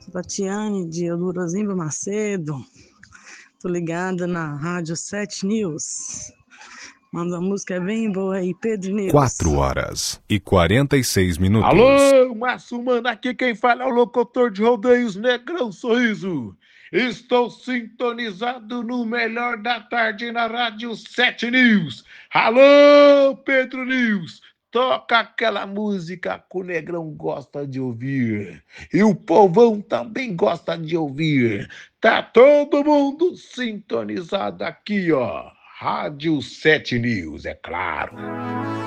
Tatiane de Eudorozimba Macedo. Tô ligada na Rádio 7 News. Manda uma música bem boa aí, Pedro News. 4h46. Alô, Márcio Mano, aqui quem fala é o locutor de rodeios Negrão Sorriso. Estou sintonizado no melhor da tarde na Rádio 7 News. Alô, Pedro News, toca aquela música que o Negrão gosta de ouvir. E o povão também gosta de ouvir. Tá todo mundo sintonizado aqui, ó. Rádio 7 News, é claro.